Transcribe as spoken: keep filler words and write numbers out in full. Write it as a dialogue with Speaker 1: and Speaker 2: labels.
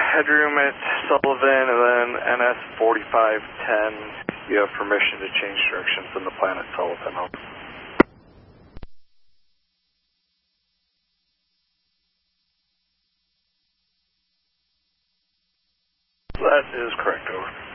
Speaker 1: headroom at Sullivan, and then N S forty-five ten, you have permission to change direction from the planet Sullivan. Over. That is correct, over.